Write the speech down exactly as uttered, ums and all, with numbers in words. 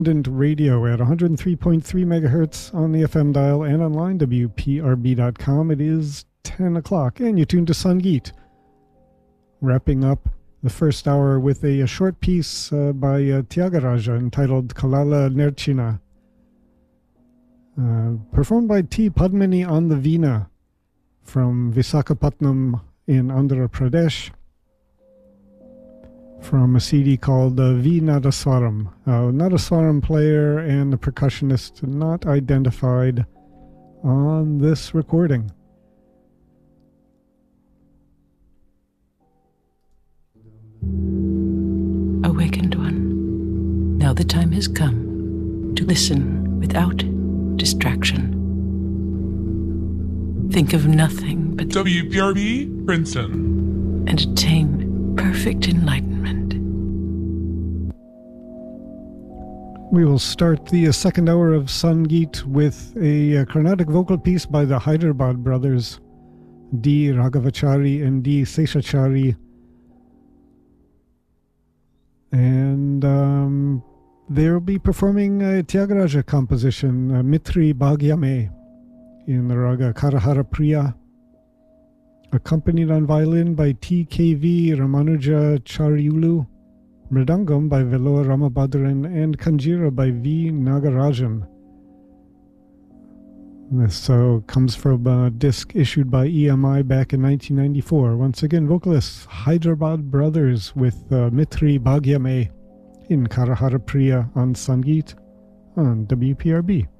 Radio at one hundred three point three megahertz on the F M dial and online, W P R B dot com. It is ten o'clock, and you tuned to Sangeet. Wrapping up the first hour with a, a short piece uh, by uh, Tyagaraja entitled Kalala Nerchina, uh, performed by T. Padmini on the Veena from Visakhapatnam in Andhra Pradesh, from a C D called uh, V. Nadaswaram. Uh, Nadaswaram player and the percussionist not identified on this recording. Awakened one, now the time has come to listen without distraction. Think of nothing but W P R B, Princeton, and attain perfect enlightenment. We will start the uh, second hour of Sangeet with a uh, Carnatic vocal piece by the Hyderabad brothers, D. Raghavachari and D. Seshachari. And um, they'll be performing a Tyagaraja composition, uh, Mitri Bhagyame, in the raga Karahara Priya, accompanied on violin by T K V Ramanuja Charyulu, Mridangam by Veloa Ramabhadran, and Kanjira by V. Nagarajan. This uh, comes from a disc issued by E M I back in nineteen ninety-four. Once again, vocalists Hyderabad Brothers with uh, Mitri Bhagyame in Karahara Priya on Sangeet on W P R B.